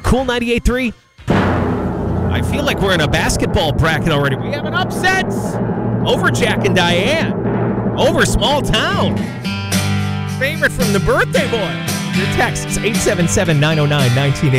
Cool 98.3. I feel like we're in a basketball bracket already. We have an upset over Jack and Diane. Over Small Town. Favorite from the birthday boy. Your texts 877-909-1980.